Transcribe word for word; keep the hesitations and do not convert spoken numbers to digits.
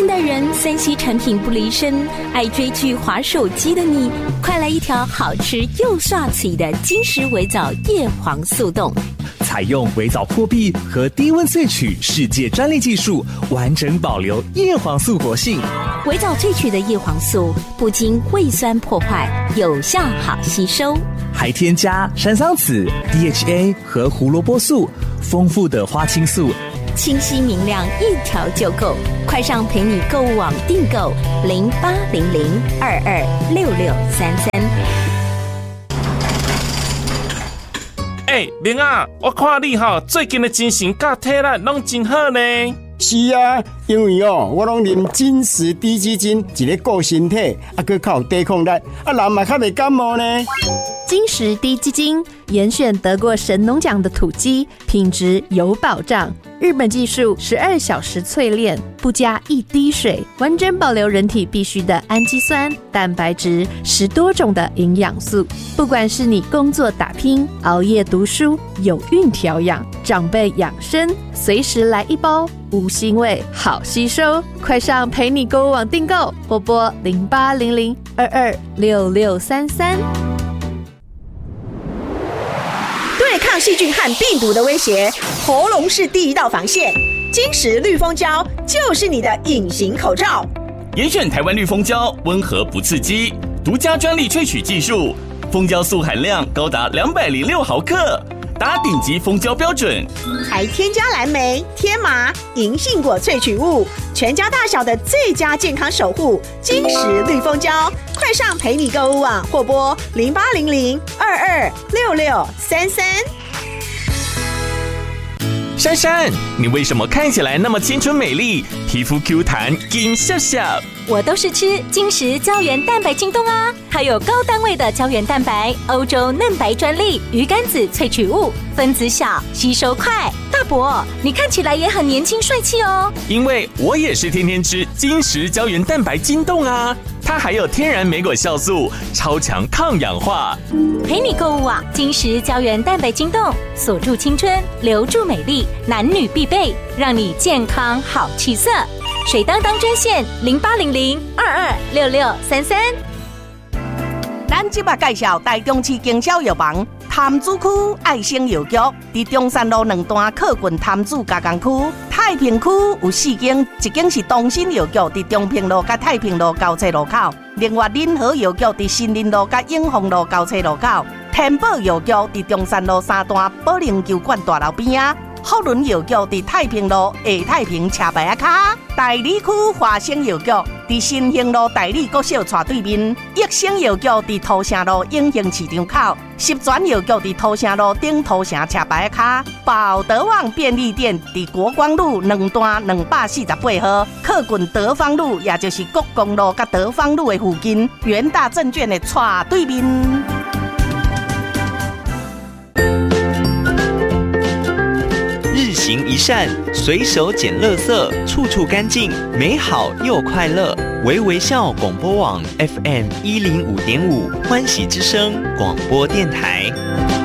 现代人三 C 产品不离身，爱追剧滑手机的你，快来一条好吃又刷嘴的金石微藻叶黄素冻。 采用微藻破壁和低温萃取世界专利技术，完整保留叶黄素活性。 微藻萃取的叶黄素不经胃酸破坏，有效好吸收， 还添加山桑子、D H A 和胡萝卜素，丰富的花青素， 清晰明亮，一条就够。快上陪你购物网订购零八零零二二六六三三。 哎、欸，明啊，我看你哈最近的精神甲体力拢真好呢。 是啊，因为哦，我拢啉金石低基金，一个顾身体，啊，佮较有抵抗力，啊，人嘛较袂感冒呢。 金石低基金严选得过神农奖的土鸡，品质有保障。日本技术十二小时淬炼，不加一滴水，完整保留人体必需的氨基酸、蛋白质，十多种的营养素。不管是你工作打拼、熬夜读书、有孕调养、长辈养生，随时来一包，无腥味，好吸收。快上陪你购物网订购，或拨零八零零二二六六三三。 对抗细菌和病毒的威胁，喉咙是第一道防线。金石绿蜂胶就是你的隐形口罩。 严选台湾绿蜂胶，温和不刺激，独家专利萃取技术，蜂胶素含量高达两百零六毫克，达顶级蜂胶标准， 还添加蓝莓、天麻、银杏果萃取物，全家大小的最佳健康守护。金石绿蜂胶，快上陪你购物网或拨零八零零二二六六三三。 珊珊，你为什么看起来那么青春美丽，皮肤 Q 弹，金笑笑？ 我都是吃金石胶原蛋白晶冻啊，它有高单位的胶原蛋白，欧洲嫩白专利鱼肝子萃取物，分子小，吸收快。大伯，你看起来也很年轻帅气哦。 因为我也是天天吃金石胶原蛋白晶冻啊，它还有天然莓果酵素，超强抗氧化。 陪你购物网，金石胶原蛋白晶冻，锁住青春，留住美丽，男女必备，让你健康好气色。水当当专线零八零零二二六六三三。 咱即马介绍台中市经销药房潭子区爱生药局，伫中山路两段靠近潭子加工区。太平区有四间，一间是东新药局，伫中平路甲太平路交叉路口；另外仁和药局伫新林路甲永丰路交叉路口。天宝药局伫中山路三段保龄球馆大楼边啊。福伦药局伫太平路下太平车牌卡，大理区华生药局伫新兴路大理国小斜对面，益生药局伫土城路永兴市场口，十全药局伫土城路顶土城车牌卡，宝德旺便利店伫国光路两段两百四十八号，靠近德芳路，也就是国光路甲德芳路的附近，元大证券的斜对面。 日行一善，随手捡垃圾，处处干净，美好又快乐。微微笑广播网 F M 一零五点五，欢喜之声广播电台。